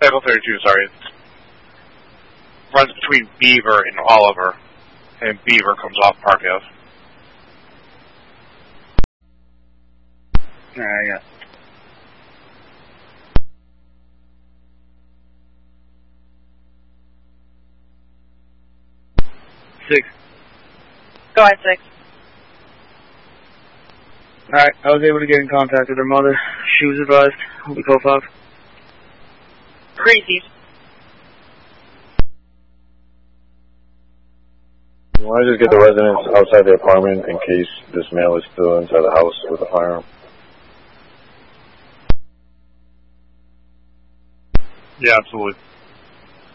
Cycle 32, sorry. Runs between Beaver and Oliver, and Beaver comes off Park Ave. Alright, yeah. Six. Go ahead, 6. Alright, I was able to get in contact with her mother. She was advised. We call 5. Crazy. Why don't I just get the residents outside the apartment in case this male is still inside the house with a firearm? Yeah, absolutely.